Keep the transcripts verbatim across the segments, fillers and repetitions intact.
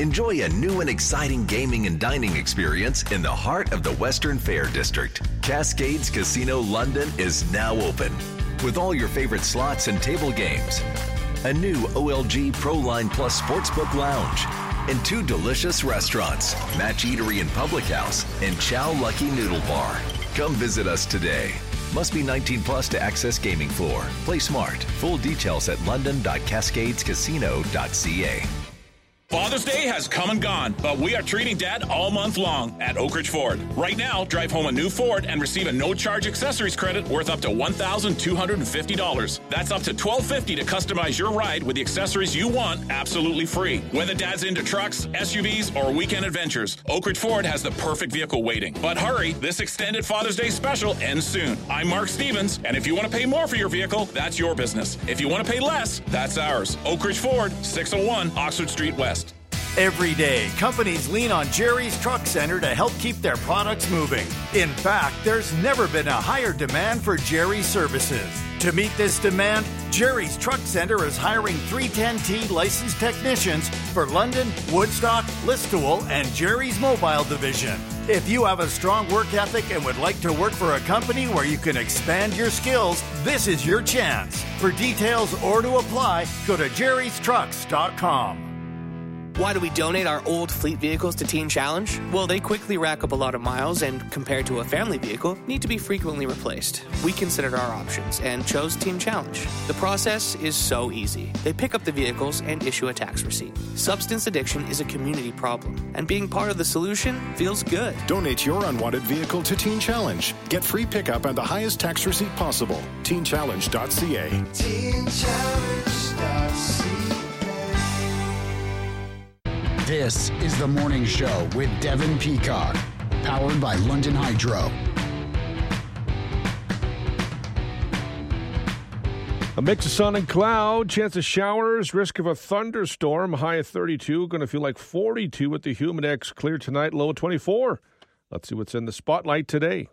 Enjoy a new and exciting gaming and dining experience in the heart of the Western Fair District. Cascades Casino London is now open with all your favorite slots and table games, a new O L G ProLine Plus Sportsbook Lounge, and two delicious restaurants, Match Eatery and Public House, and Chow Lucky Noodle Bar. Come visit us today. Must be nineteen plus to access gaming floor. Play smart. Full details at london dot cascades casino dot c a. Father's Day has come and gone, but we are treating Dad all month long at Oak Ridge Ford. Right now, drive home a new Ford and receive a no-charge accessories credit worth up to one thousand two hundred fifty dollars. That's up to twelve fifty to customize your ride with the accessories you want absolutely free. Whether Dad's into trucks, S U Vs, or weekend adventures, Oak Ridge Ford has the perfect vehicle waiting. But hurry, this extended Father's Day special ends soon. I'm Mark Stevens, and if you want to pay more for your vehicle, that's your business. If you want to pay less, that's ours. Oak Ridge Ford, six oh one Oxford Street West. Every day, companies lean on Jerry's Truck Center to help keep their products moving. In fact, there's never been a higher demand for Jerry's services. To meet this demand, Jerry's Truck Center is hiring three ten T licensed technicians for London, Woodstock, Listowel, and Jerry's Mobile Division. If you have a strong work ethic and would like to work for a company where you can expand your skills, this is your chance. For details or to apply, go to jerrys trucks dot com. Why do we donate our old fleet vehicles to Teen Challenge? Well, they quickly rack up a lot of miles and, compared to a family vehicle, need to be frequently replaced. We considered our options and chose Teen Challenge. The process is so easy. They pick up the vehicles and issue a tax receipt. Substance addiction is a community problem, and being part of the solution feels good. Donate your unwanted vehicle to Teen Challenge. Get free pickup and the highest tax receipt possible. teen challenge dot c a. teen challenge dot c a. This is The Morning Show with Devin Peacock, powered by London Hydro. A mix of sun and cloud, chance of showers, risk of a thunderstorm, high of thirty-two, going to feel like forty-two with the Humidex. Clear tonight, low of twenty-four. Let's see what's in the spotlight today.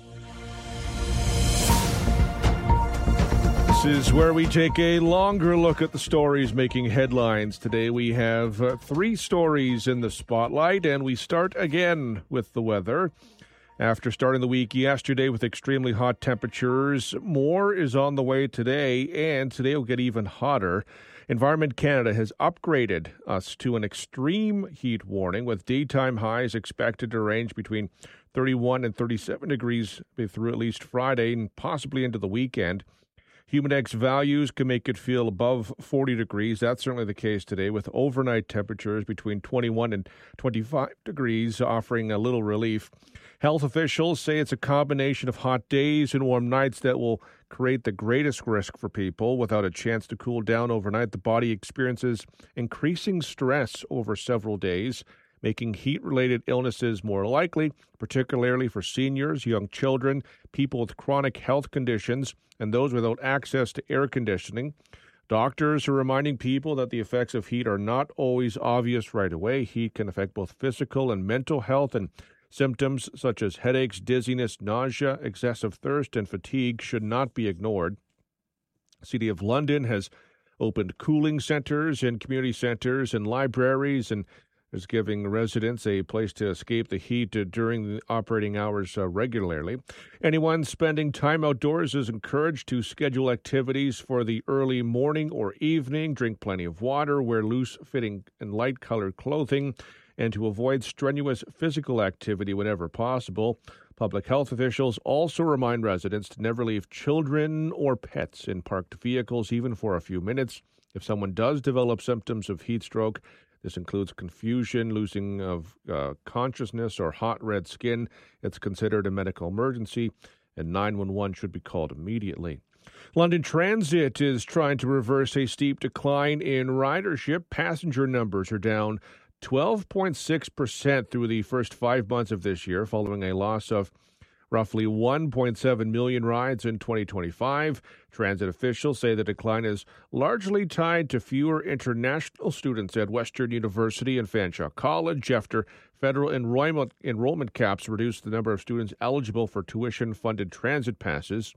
This is where we take a longer look at the stories making headlines. Today we have uh, three stories in the spotlight, and we start again with the weather. After starting the week yesterday with extremely hot temperatures, more is on the way today, and today will get even hotter. Environment Canada has upgraded us to an extreme heat warning, with daytime highs expected to range between thirty-one and thirty-seven degrees through at least Friday and possibly into the weekend. Humidex values can make it feel above forty degrees. That's certainly the case today, with overnight temperatures between twenty-one and twenty-five degrees, offering a little relief. Health officials say it's a combination of hot days and warm nights that will create the greatest risk for people. Without a chance to cool down overnight, the body experiences increasing stress over several days, making heat-related illnesses more likely, particularly for seniors, young children, people with chronic health conditions, and those without access to air conditioning. Doctors are reminding people that the effects of heat are not always obvious right away. Heat can affect both physical and mental health, and symptoms such as headaches, dizziness, nausea, excessive thirst, and fatigue should not be ignored. The City of London has opened cooling centers and community centers and libraries, and is giving residents a place to escape the heat during the operating hours uh, regularly. Anyone spending time outdoors is encouraged to schedule activities for the early morning or evening, drink plenty of water, wear loose-fitting and light-colored clothing, and to avoid strenuous physical activity whenever possible. Public health officials also remind residents to never leave children or pets in parked vehicles, even for a few minutes. If someone does develop symptoms of heat stroke, this includes confusion, losing of uh, consciousness, or hot red skin, it's considered a medical emergency, and nine one one should be called immediately. London Transit is trying to reverse a steep decline in ridership. Passenger numbers are down twelve point six percent through the first five months of this year, following a loss of roughly one point seven million rides in twenty twenty-five. Transit officials say the decline is largely tied to fewer international students at Western University and Fanshawe College after federal enrollment, enrollment caps reduced the number of students eligible for tuition-funded transit passes.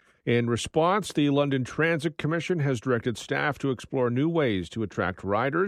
In response, the London Transit Commission has directed staff to explore new ways to attract riders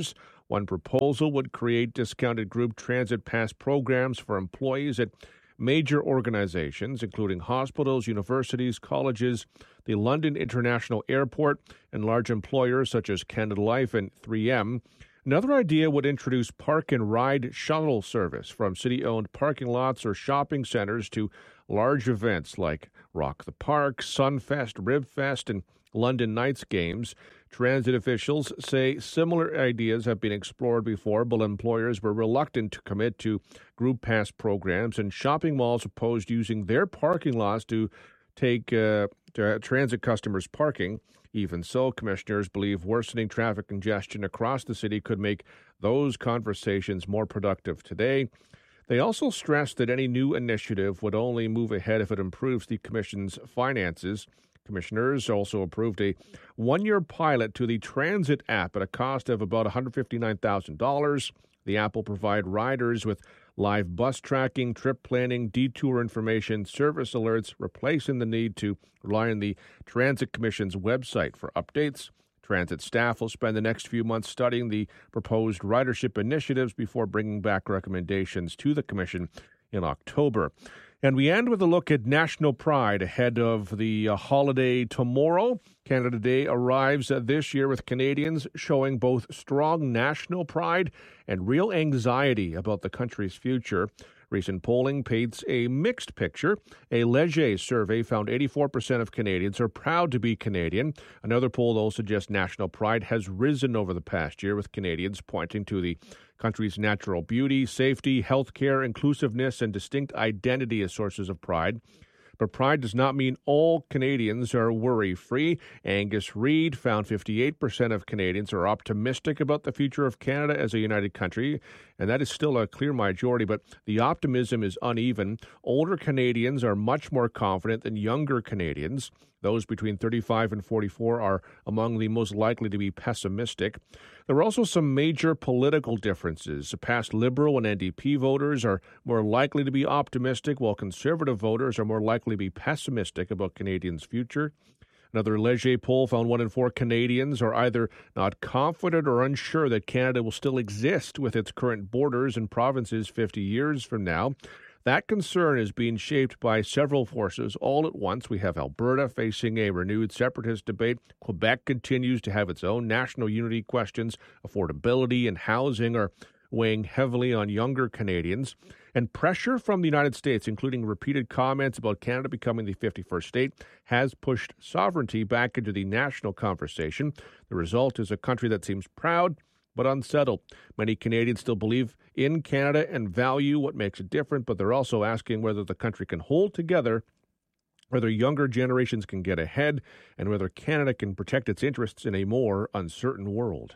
One proposal would create discounted group transit pass programs for employees at major organizations, including hospitals, universities, colleges, the London International Airport, and large employers such as Canada Life and three M. Another idea would introduce park and ride shuttle service from city-owned parking lots or shopping centers to large events like Rock the Park, Sunfest, Ribfest, and London Knights games. Transit officials say similar ideas have been explored before, but employers were reluctant to commit to group pass programs, and shopping malls opposed using their parking lots to take uh, to transit customers' parking. Even so, commissioners believe worsening traffic congestion across the city could make those conversations more productive today. They also stressed that any new initiative would only move ahead if it improves the Commission's finances. Commissioners also approved a one-year pilot to the Transit app at a cost of about one hundred fifty-nine thousand dollars. The app will provide riders with live bus tracking, trip planning, detour information, service alerts, replacing the need to rely on the Transit Commission's website for updates. Transit staff will spend the next few months studying the proposed ridership initiatives before bringing back recommendations to the Commission in October. And we end with a look at National Pride ahead of the uh, holiday tomorrow. Canada Day arrives uh, this year with Canadians showing both strong national pride and real anxiety about the country's future. Recent polling paints a mixed picture. A Leger survey found eighty-four percent of Canadians are proud to be Canadian. Another poll, though, suggests national pride has risen over the past year, with Canadians pointing to the country's natural beauty, safety, healthcare, inclusiveness, and distinct identity as sources of pride. But pride does not mean all Canadians are worry-free. Angus Reid found fifty-eight percent of Canadians are optimistic about the future of Canada as a united country, and that is still a clear majority, but the optimism is uneven. Older Canadians are much more confident than younger Canadians. Those between thirty-five and forty-four are among the most likely to be pessimistic. There are also some major political differences. Past Liberal and N D P voters are more likely to be optimistic, while Conservative voters are more likely to be pessimistic about Canadians' future. Another Leger poll found one in four Canadians are either not confident or unsure that Canada will still exist with its current borders and provinces fifty years from now. That concern is being shaped by several forces all at once. We have Alberta facing a renewed separatist debate. Quebec continues to have its own national unity questions. Affordability and housing are weighing heavily on younger Canadians. And pressure from the United States, including repeated comments about Canada becoming the fifty-first state, has pushed sovereignty back into the national conversation. The result is a country that seems proud but unsettled. Many Canadians still believe in Canada and value what makes it different, but they're also asking whether the country can hold together, whether younger generations can get ahead, and whether Canada can protect its interests in a more uncertain world.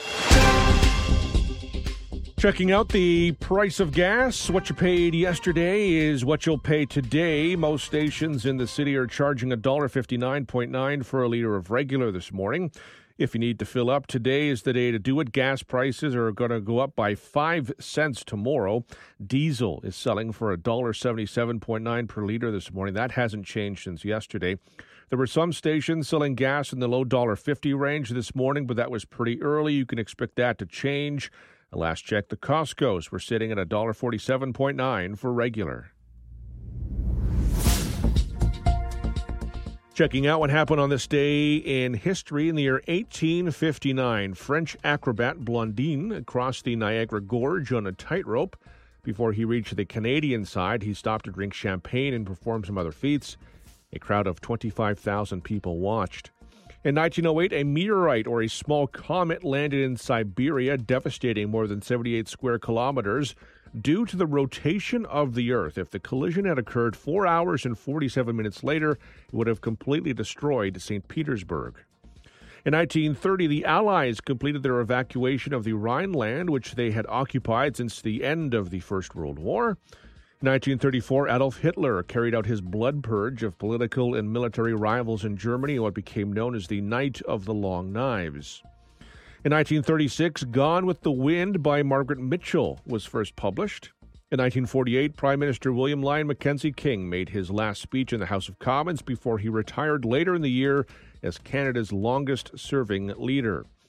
Checking out the price of gas. What you paid yesterday is what you'll pay today. Most stations in the city are charging one dollar fifty-nine point nine for a liter of regular this morning. If you need to fill up, today is the day to do it. Gas prices are going to go up by five cents tomorrow. Diesel is selling for one dollar seventy-seven point nine per liter this morning. That hasn't changed since yesterday. There were some stations selling gas in the low one dollar fifty range this morning, but that was pretty early. You can expect that to change. Last check, the Costco's were sitting at one dollar forty-seven point nine for regular. Checking out what happened on this day in history. In the year eighteen fifty-nine, French acrobat Blondin crossed the Niagara Gorge on a tightrope. Before he reached the Canadian side, he stopped to drink champagne and perform some other feats. A crowd of twenty-five thousand people watched. In nineteen oh eight, a meteorite or a small comet landed in Siberia, devastating more than seventy-eight square kilometers. Due to the rotation of the Earth, if the collision had occurred four hours and forty-seven minutes later, it would have completely destroyed Saint Petersburg. In nineteen thirty, the Allies completed their evacuation of the Rhineland, which they had occupied since the end of the First World War. In nineteen thirty-four, Adolf Hitler carried out his blood purge of political and military rivals in Germany in what became known as the Night of the Long Knives. In nineteen thirty-six, Gone with the Wind by Margaret Mitchell was first published. In nineteen forty-eight, Prime Minister William Lyon Mackenzie King made his last speech in the House of Commons before he retired later in the year as Canada's longest-serving leader.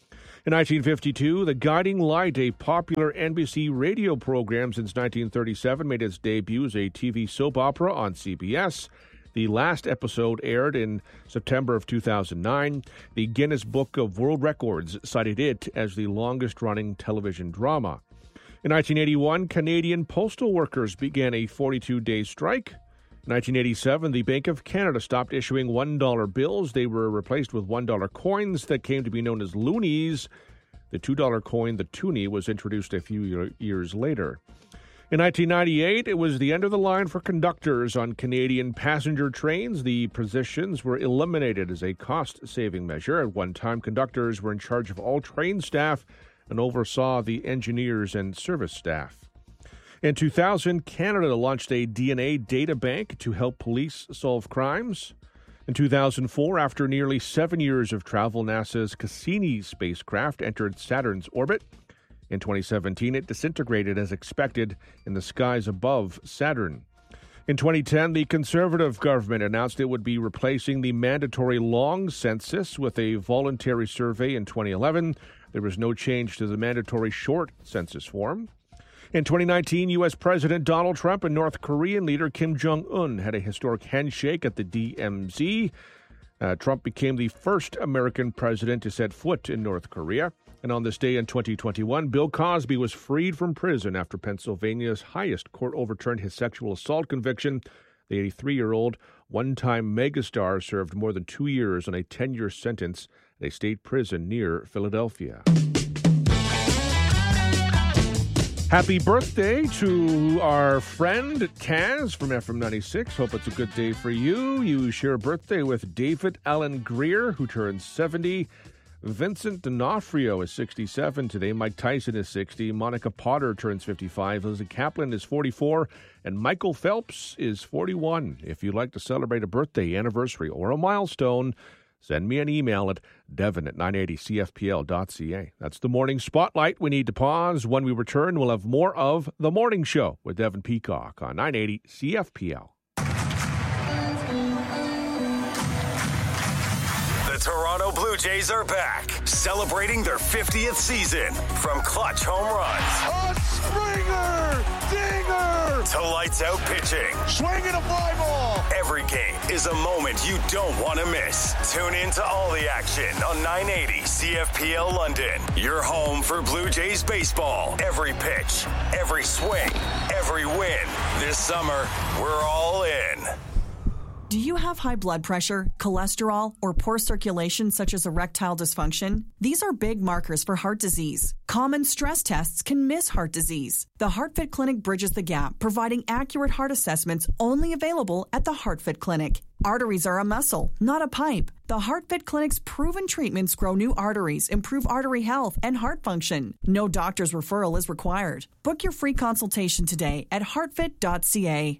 In nineteen fifty-two, The Guiding Light, a popular N B C radio program since nineteen thirty-seven, made its debut as a T V soap opera on C B S. The last episode aired in September of two thousand nine. The Guinness Book of World Records cited it as the longest-running television drama. In nineteen eighty-one, Canadian postal workers began a forty-two day strike. In nineteen eighty-seven, the Bank of Canada stopped issuing one dollar bills. They were replaced with one dollar coins that came to be known as loonies. The two dollar coin, the toonie, was introduced a few years later. In nineteen ninety-eight, it was the end of the line for conductors on Canadian passenger trains. The positions were eliminated as a cost-saving measure. At one time, conductors were in charge of all train staff and oversaw the engineers and service staff. In two thousand, Canada launched a D N A data bank to help police solve crimes. In two thousand four, after nearly seven years of travel, NASA's Cassini spacecraft entered Saturn's orbit. In twenty seventeen, it disintegrated as expected in the skies above Saturn. In twenty ten, the Conservative government announced it would be replacing the mandatory long census with a voluntary survey in twenty eleven. There was no change to the mandatory short census form. In twenty nineteen, U S President Donald Trump and North Korean leader Kim Jong-un had a historic handshake at the D M Z. Uh, Trump became the first American president to set foot in North Korea. And on this day in twenty twenty-one, Bill Cosby was freed from prison after Pennsylvania's highest court overturned his sexual assault conviction. The eighty-three-year-old one-time megastar served more than two years on a ten-year sentence at a state prison near Philadelphia. Happy birthday to our friend Kaz from F M ninety-six. Hope it's a good day for you. You share a birthday with David Allen Greer, who turns seventy. Vincent D'Onofrio is sixty-seven today. Mike Tyson is sixty. Monica Potter turns fifty-five. Lizzie Kaplan is forty-four. And Michael Phelps is forty-one. If you'd like to celebrate a birthday, anniversary, or a milestone, send me an email at devon at nine eighty c f p l dot c a. That's the Morning Spotlight. We need to pause. When we return, we'll have more of The Morning Show with Devon Peacock on nine eighty C F P L. The Toronto Blue Jays are back, celebrating their fiftieth season. From clutch home runs, a Springer, dinger, to lights out pitching, swinging a fly ball. Every game is a moment you don't want to miss. Tune in to all the action on nine eighty C F P L London. Your home for Blue Jays baseball. Every pitch, every swing, every win. This summer, we're all in. Do you have high blood pressure, cholesterol, or poor circulation such as erectile dysfunction? These are big markers for heart disease. Common stress tests can miss heart disease. The HeartFit Clinic bridges the gap, providing accurate heart assessments only available at the HeartFit Clinic. Arteries are a muscle, not a pipe. The HeartFit Clinic's proven treatments grow new arteries, improve artery health and heart function. No doctor's referral is required. Book your free consultation today at heartfit dot c a.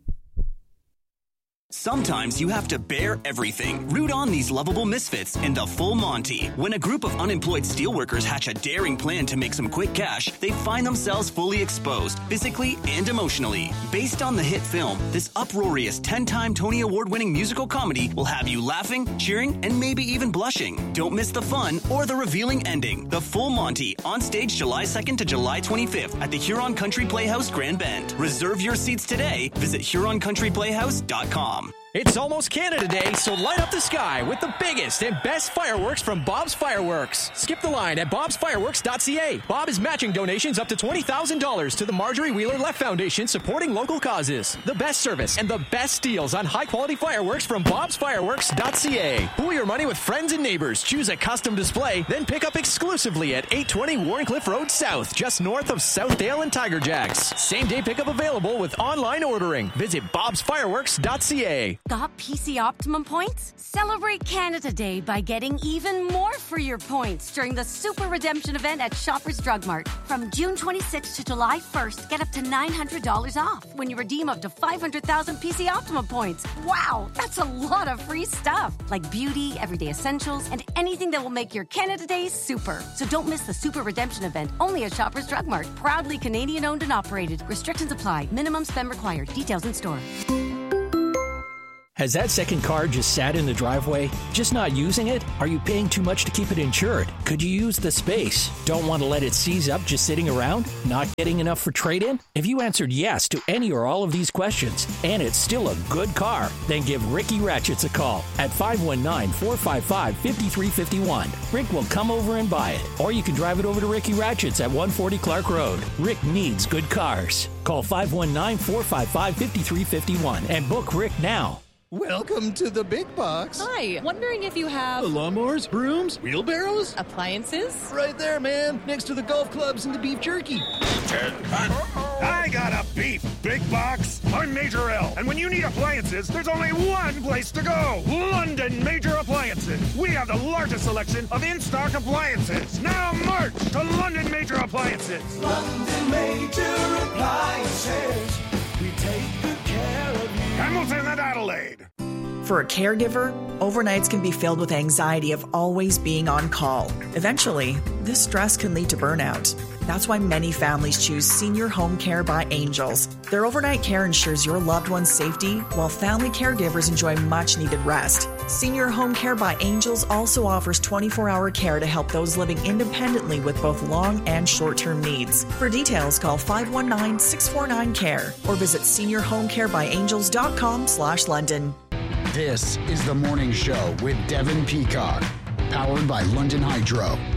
Sometimes you have to bear everything. Root on these lovable misfits in the Full Monty. When a group of unemployed steelworkers hatch a daring plan to make some quick cash, they find themselves fully exposed, physically and emotionally. Based on the hit film, this uproarious ten-time Tony Award-winning musical comedy will have you laughing, cheering, and maybe even blushing. Don't miss the fun or the revealing ending. The Full Monty, on stage July second to July twenty-fifth at the Huron Country Playhouse, Grand Bend. Reserve your seats today. Visit huron country playhouse dot com. It's almost Canada Day, so light up the sky with the biggest and best fireworks from Bob's Fireworks. Skip the line at bobs fireworks dot c a. Bob is matching donations up to twenty thousand dollars to the Marjorie Wheeler Left Foundation, supporting local causes. The best service and the best deals on high-quality fireworks from bobs fireworks dot c a. Pool your money with friends and neighbors. Choose a custom display, then pick up exclusively at eight twenty Warrencliffe Road South, just north of Southdale and Tiger Jacks. Same-day pickup available with online ordering. Visit bobs fireworks dot c a. Got P C Optimum points? Celebrate Canada Day by getting even more for your points during the Super Redemption event at Shoppers Drug Mart. From June twenty-sixth to July first, get up to nine hundred dollars off when you redeem up to five hundred thousand P C Optimum points. Wow, that's a lot of free stuff, like beauty, everyday essentials, and anything that will make your Canada Day super. So don't miss the Super Redemption event, only at Shoppers Drug Mart. Proudly Canadian-owned and operated. Restrictions apply. Minimum spend required. Details in store. Has that second car just sat in the driveway? Just not using it? Are you paying too much to keep it insured? Could you use the space? Don't want to let it seize up just sitting around? Not getting enough for trade-in? If you answered yes to any or all of these questions, and it's still a good car, then give Ricky Ratchets a call at five one nine, four five five, five three five one. Rick will come over and buy it. Or you can drive it over to Ricky Ratchets at one forty Clark Road. Rick needs good cars. Call five one nine, four five five, five three five one and book Rick now. Welcome to the big box. Hi, wondering if you have... lawnmowers, brooms, wheelbarrows? Appliances? Right there, man, next to the golf clubs and the beef jerky. I got a beef big box. I'm Major L, and when you need appliances, there's only one place to go. London Major Appliances. We have the largest selection of in-stock appliances. Now march to London Major Appliances. London Major Appliances. We take good care of you. Hamilton and Adelaide. For a caregiver, overnights can be filled with anxiety of always being on call. Eventually, this stress can lead to burnout. That's why many families choose Senior Home Care by Angels. Their overnight care ensures your loved one's safety, while family caregivers enjoy much-needed rest. Senior Home Care by Angels also offers twenty-four hour care to help those living independently with both long and short-term needs. For details, call five one nine, six four nine, C A R E or visit senior home care by angels dot com slash London. This is The Morning Show with Devin Peacock, powered by London Hydro.